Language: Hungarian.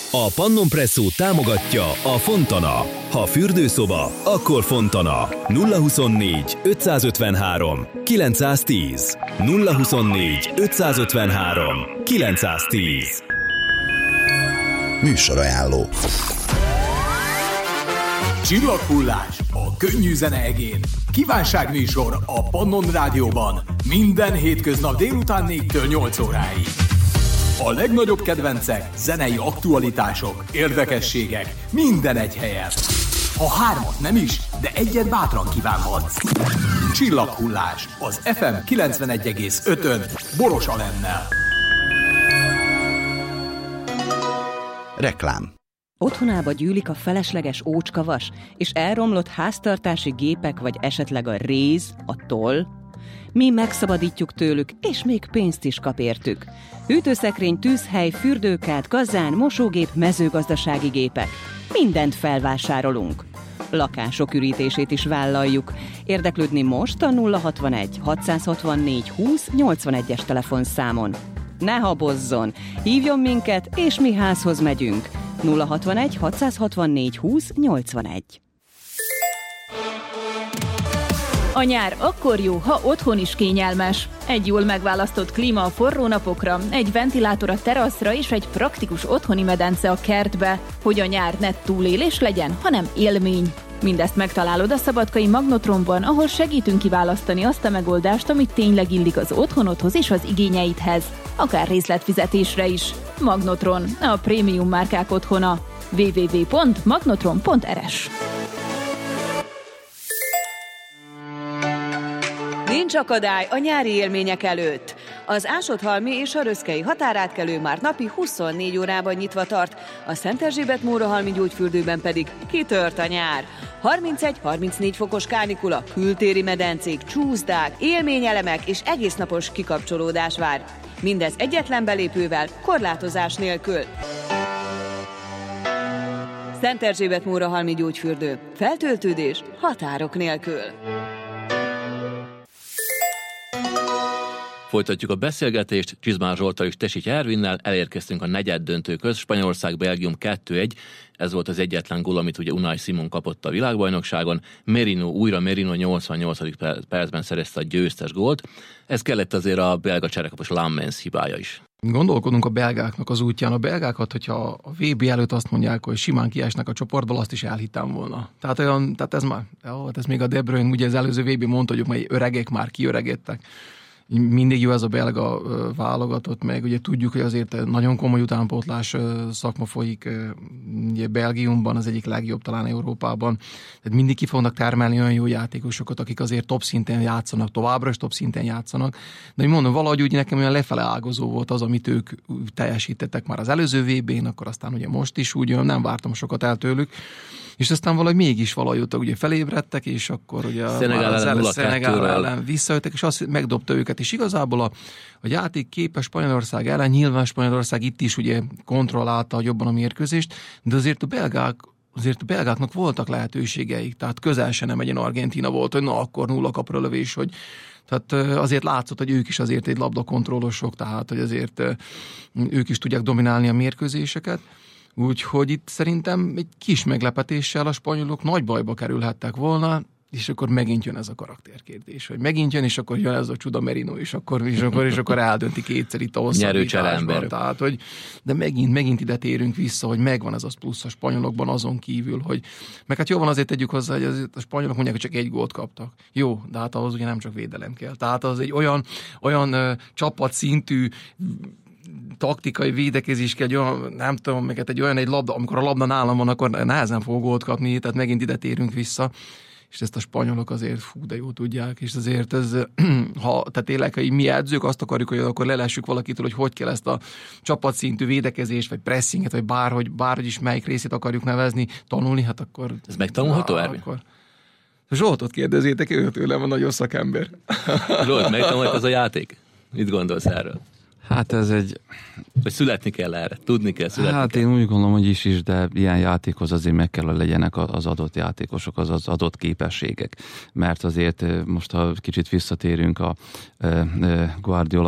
A Pannon Presszó támogatja a Fontana. Ha fürdőszoba, akkor Fontana. 024 553 910. 024 553 910. Műsorajánló. Csillaghullás a könnyű zene egén. Kívánságműsor a Pannon Rádióban. Minden hétköznap délután 4-től 8 óráig. A legnagyobb kedvencek, zenei aktualitások, érdekességek, minden egy helyen. Ha hármat nem is, de egyet bátran kívánhatsz. Csillaghullás az FM 91,5-ön Boros Alennel. Reklám. Otthonába gyűlik a felesleges ócskavas és elromlott háztartási gépek, vagy esetleg a réz, a toll? Mi megszabadítjuk tőlük, és még pénzt is kap értük. Hűtőszekrény, tűzhely, fürdőkád, kazán, mosógép, mezőgazdasági gépek. Mindent felvásárolunk. Lakások ürítését is vállaljuk. Érdeklődni most a 061 664 20 81-es telefonszámon. Ne habozzon! Hívjon minket, és mi házhoz megyünk. 061 664 20 81. A nyár akkor jó, ha otthon is kényelmes. Egy jól megválasztott klíma a forró napokra, egy ventilátor a teraszra és egy praktikus otthoni medence a kertbe, hogy a nyár ne túlélés legyen, hanem élmény. Mindezt megtalálod a szabadkai Magnotronban, ahol segítünk kiválasztani azt a megoldást, amit tényleg illik az otthonodhoz és az igényeidhez. Akár részletfizetésre is. Magnotron, a prémium márkák otthona. www.magnotron.rs. Nincs akadály a nyári élmények előtt. Az Ásodhalmi és a Röszkei határátkelő már napi 24 órában nyitva tart, a Szenterzsébet-Mórahalmi gyógyfürdőben pedig kitört a nyár. 31-34 fokos kánikula, kültéri medencék, csúszdák, élményelemek és egésznapos kikapcsolódás vár. Mindez egyetlen belépővel, korlátozás nélkül. Szenterzsébet-Mórahalmi gyógyfürdő. Feltöltődés határok nélkül. Folytatjuk a beszélgetést Csizmán Zsolttal és Tesich Ervinnel, elérkeztünk a negyeddöntőköz, Spanyolország-Belgium 2-1, ez volt az egyetlen gól, amit ugye Unai Simon kapott a világbajnokságon, Merino 88. percben szerezte a győztes gólt, ez kellett azért a belga cserekapos Lammens hibája is. Gondolkodunk a belgáknak az útján. A belgákat, hogyha a VB előtt azt mondják, hogy simán kiesnek a csoportból, azt is elhittem volna. Tehát ez már, ez még a De Bruyne, ugye az előző VB mondta, hogy majd öregek már kiöregedtek. Mindig jó ez a belga válogatott, meg ugye tudjuk, hogy azért nagyon komoly utánpótlás szakma folyik ugye Belgiumban, az egyik legjobb talán Európában. Tehát mindig ki fognak termelni olyan jó játékosokat, akik azért top szinten játszanak, továbbra is top szinten játszanak. De én mondom, valahogy úgy nekem olyan lefele ágazó volt az, amit ők teljesítettek már az előző VB-n, akkor aztán ugye most is úgy nem vártam sokat el tőlük. És aztán valahogy ugye felébredtek, és akkor ugye a Szenegál ellen visszajöttek, és azt megdobta őket. És igazából a játék képes Spanyolország ellen, nyilván Spanyolország itt is ugye kontrollálta jobban a mérkőzést, de azért a belgáknak voltak lehetőségeik, tehát közel se nem egyen Argentína volt, hogy na akkor 0 kapra lövés, hogy tehát azért látszott, hogy ők is azért egy labdakontrollosok, tehát hogy azért ők is tudják dominálni a mérkőzéseket. Úgyhogy itt szerintem egy kis meglepetéssel a spanyolok nagy bajba kerülhettek volna, és akkor megint jön ez a karakterkérdés, hogy megint jön, és akkor jön ez a csuda Merino, és akkor eldönti kétszer itt a hosszabbításban. Tehát, hogy, de megint ide térünk vissza, hogy megvan ez az plusz a spanyolokban azon kívül, hogy meg hát jó van, azért tegyük hozzá, hogy a spanyolok mondják, hogy csak egy gólt kaptak. Jó, de hát ahhoz ugye nem csak védelem kell. Tehát az egy olyan csapatszintű taktikai védekezés kell, egy olyan, nem tudom, meg egy labda, amikor a labda nálam van, akkor nehezen fog gólt kapni, tehát megint ide térünk vissza, és ezt a spanyolok azért de jó tudják, és azért ez, tehát tényleg, ha mi edzők azt akarjuk, hogy akkor lelessük valakitől, hogy kell ezt a csapatszintű védekezést, vagy pressinget, vagy bárhogy is melyik részét akarjuk nevezni, tanulni, hát akkor... Ez megtanulható, Ervin? Zsoltot kérdezzétek, ő tőlem a nagyon szakember. Zsolt, megtanulhat az a játék? Mit gondolsz erről? Hát ez egy... Vagy születni kell erre, tudni kell, születni Hát kell. én úgy gondolom, hogy is, de ilyen játékhoz azért meg kell, hogy legyenek az adott játékosok, az adott képességek. Mert azért most, ha kicsit visszatérünk a Guardiola